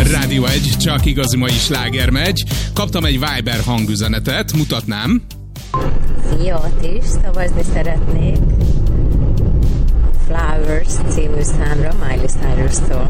Rádió 1, csak igazi mai sláger megy. Kaptam egy Viber hangüzenetet, mutatnám. Szia Atis, szavazni szeretnék Flowers című számra Miley Cyrus-tól.